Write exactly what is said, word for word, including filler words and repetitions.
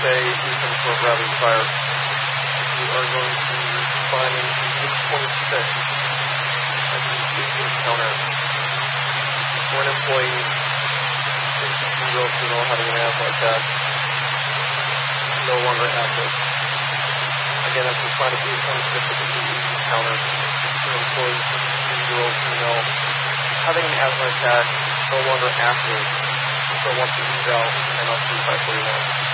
say Ethan for rapid fire. We are going to be finding eight twenty-six as the Ethan counter. For an employee, it's zero to know having an app like that. No longer active. Again, if we find a eight twenty-six at the Ethan counter, for an employee, zero to know having an asthma attack, no longer active. So once you eval, and I'll see if I